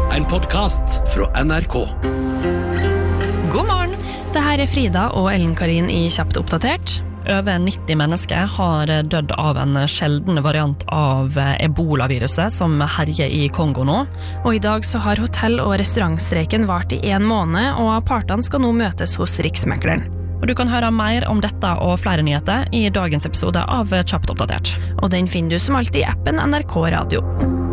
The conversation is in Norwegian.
en podcast fra NRK. God morgen, det her Frida og Ellen Karin i Kjapt oppdatert. Over 90 mennesker har dødd av en sjelden variant av Ebola-viruset som herjer i Kongo nå. Og i dag så har hotell- og restaurantstreiken vart i 1 måned, og partene skal nå møtes hos Riksmekleren. Og du kan høre mer om dette og flere nyheter i dagens episode av Kjapt oppdatert. Og den finner du som alltid i appen NRK Radio.